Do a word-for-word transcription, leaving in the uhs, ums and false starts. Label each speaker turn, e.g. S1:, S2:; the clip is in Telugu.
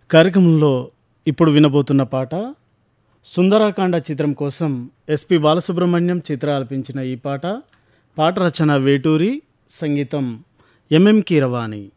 S1: కార్యక్రమంలో ఇప్పుడు వినబోతున్న పాట సుందరాకాండ చిత్రం కోసం ఎస్పి బాలసుబ్రహ్మణ్యం చిత్ర ఆలపించిన ఈ పాట. పాట రచన వేటూరి, సంగీతం ఎంఎం కీరవాణి.